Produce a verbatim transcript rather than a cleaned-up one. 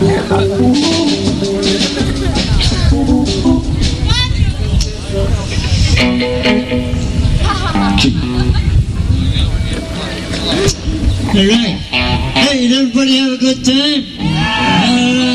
All right. Hey, did everybody have a good time? All right.